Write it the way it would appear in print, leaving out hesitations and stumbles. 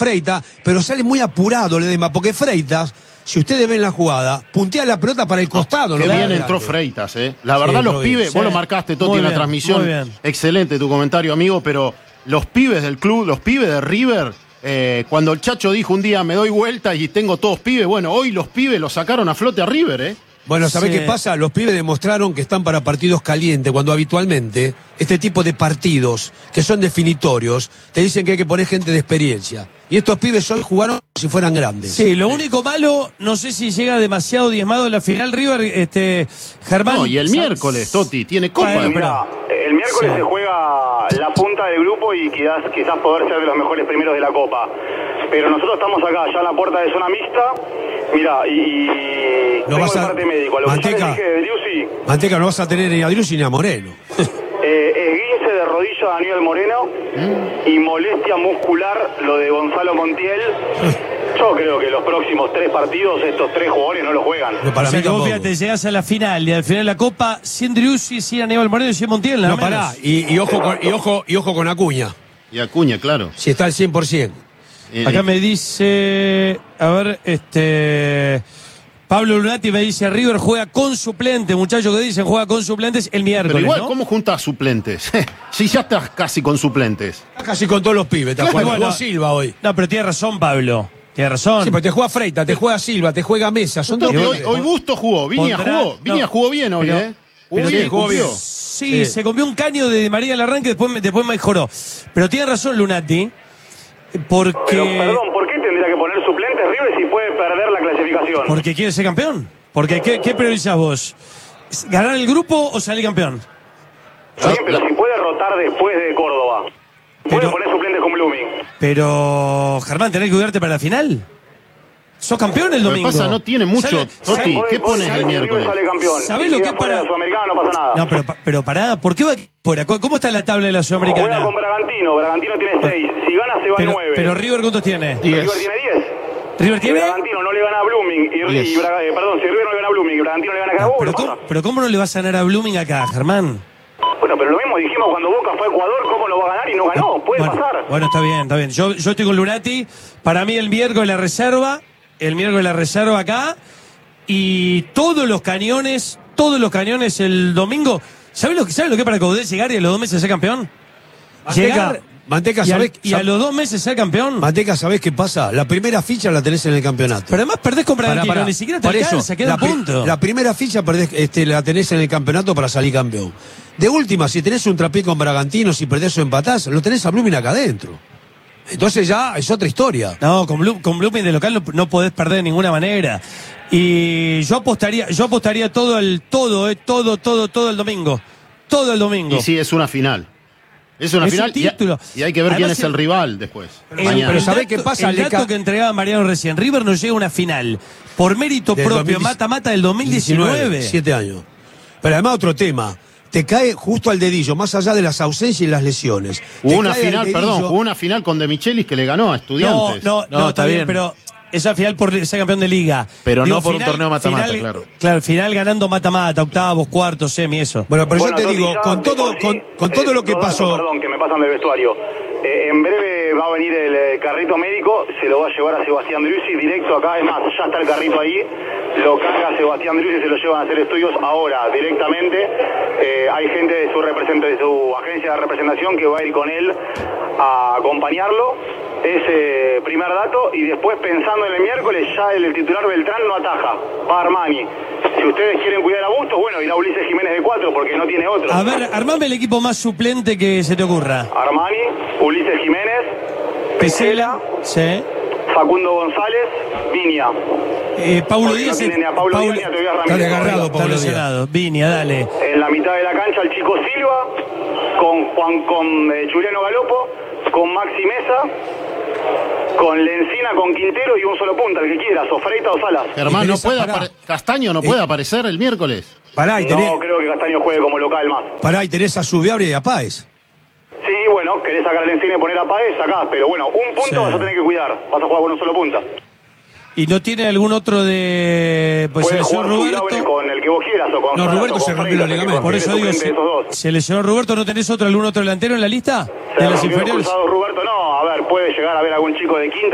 Freitas, pero sale muy apurado Ledesma, porque Freitas, si ustedes ven la jugada, puntea la pelota para el costado. Qué bien entró Freitas, La verdad, los pibes, vos lo marcaste, Toti, en la transmisión. Excelente tu comentario, amigo, pero los pibes del club, los pibes de River, cuando el Chacho dijo un día, me doy vuelta y tengo todos pibes, bueno, hoy los pibes los sacaron a flote a River, Bueno, ¿sabés qué pasa? Los pibes demostraron que están para partidos calientes, cuando habitualmente este tipo de partidos, que son definitorios, te dicen que hay que poner gente de experiencia. Y estos pibes hoy jugaron como si fueran grandes. Sí, lo único malo, no sé si llega demasiado diezmado en la final River, Germán. No, y el miércoles, Toti, tiene copa. Bueno, el miércoles se juega la punta del grupo y quizás poder ser de los mejores primeros de la Copa. Pero nosotros estamos acá, ya en la puerta de zona mixta. Mira, y no vas a... parte médico. Lo Manteca, que de Driussi, Manteca, no vas a tener ni a Driussi ni a Moreno. esguince de rodilla de Daniel Moreno y molestia muscular lo de Gonzalo Montiel. Yo creo que los próximos 3 partidos estos 3 jugadores no los juegan. No, para o sea mí que vos, tampoco. fíjate, llegás a la final y al final de la Copa sin Driussi, sin Aníbal Moreno y sin Montiel. No, pará, y ojo con Acuña. Y Acuña, claro. Si está al 100%. Acá me dice, a ver, Pablo Lunati me dice, River juega con suplentes, muchachos que dicen juega con suplentes el miércoles. Pero igual, ¿no? ¿cómo juntas suplentes? Si ya estás casi con suplentes. Casi con todos los pibes, te Claro, jugó Silva hoy. No, pero tiene razón, Pablo. Tiene razón. Sí, pero te juega Freitas, te juega Silva, te juega Mesa. Son dos Hoy Busto jugó, Viña jugó bien hoy, Pero bien, jugó bien. Sí, se comió un caño de María en el arranque, después mejoró. Pero tiene razón Lunati, porque... Pero, perdón, ¿por qué tendría que poner suplentes River si puede perder la clasificación? Porque quiere ser campeón. Porque ¿qué priorizás vos? ¿Ganar el grupo o salir campeón? Sí, pero si puede rotar después de Córdoba. Puede poner suplentes con Blooming. Pero, Germán, ¿tenés que cuidarte para la final? ¿Sos campeón el domingo? Lo que pasa, no tiene mucho. Toti, ¿qué pones el miércoles? ¿Sabés lo que es para...? La Sudamericana no pasa nada. No, pero pará, ¿por qué va fuera? ¿Cómo está la tabla de la Sudamericana? Juega con Bragantino tiene 6. Si gana se va a 9. Pero River, ¿cuántos tiene? 10. River tiene 10. ¿River tiene? Si Bragantino no le gana a Blooming Yes. si River no le gana a Blooming y Bragantino le gana a Carabobo, Pero ¿cómo no le vas a ganar a Blooming acá, Germán? Bueno, pero lo mismo dijimos cuando Boca fue a Ecuador, ¿cómo lo va a ganar y no ganó? Puede pasar. Bueno, está bien. Yo estoy con Lunati. Para mí el miércoles la reserva acá. Y todos los cañones el domingo. ¿Sabes lo que es para Caudel llegar y a los 2 meses ser campeón? Manteca, y a los 2 meses ser campeón. Manteca, ¿sabés qué pasa? La primera ficha la tenés en el campeonato. Pero además perdés con Bragantino, ni siquiera te alcanza, queda un punto. La primera ficha la tenés en el campeonato para salir campeón. De última, si tenés un trapié con Bragantino, si perdés o empatás, lo tenés a Blooming acá adentro. Entonces ya es otra historia. No, con Blooming de local no podés perder de ninguna manera. Y yo apostaría todo el domingo. Todo el domingo. Y sí, es una final. Es una final y hay que ver quién es el rival después. Pero ¿sabés qué pasa? El dato que entregaba Mariano recién, River no llega a una final por mérito propio, mata del 2019. 7 años. Pero además otro tema, te cae justo al dedillo, más allá de las ausencias y las lesiones. Jugó una final con De Michelis que le ganó a Estudiantes. No, está bien, pero esa final por ser campeón de liga. Pero no por un torneo mata-mata, claro. Claro, final ganando mata-mata, octavos, cuartos, semi, eso. Bueno, pero yo te digo, con todo lo que pasó... Perdón, que me pasan del vestuario. En breve va a venir el carrito médico, se lo va a llevar a Sebastián Driussi directo acá, además ya está el carrito ahí, lo carga Sebastián Driussi y se lo llevan a hacer estudios ahora, directamente. Hay gente de su agencia de representación que va a ir con él a acompañarlo. Ese primer dato, y después pensando en el miércoles, ya el titular Beltrán no ataja, va Armani. Si ustedes quieren cuidar a Bustos, bueno, irá Ulises Jiménez de 4 porque no tiene otro. A ver, armame el equipo más suplente que se te ocurra. Armani, Ulises Jiménez, Pesela, sí. Facundo González, Viña. Paulo Díaz. Paulo Díaz, te voy a Está agarrado, Paulo Díaz. Viña, dale. En la mitad de la cancha el Chico Silva, con Juliano Galopo, con Maxi Mesa, con Lencina, con Quintero y un solo punta, el que quieras, o Freita o Salas. Germán, Castaño no puede aparecer el miércoles. No creo que Castaño juegue como local más. Pará, y tenés a Subiabria y a Páez. Sí, bueno, querés sacar a Lencina y poner a Páez, sacás, pero bueno, un punto vas a tener que cuidar, vas a jugar con un solo punta. ¿Y no tiene algún otro de se lesionó Roberto? Con el que vos quieras o con Roberto se rompió los ligamentos. Por eso digo, se lesionó Roberto, ¿no tenés algún otro delantero en la lista? ¿De las inferiores? Roberto no, a ver, puede llegar a haber algún chico de quinta.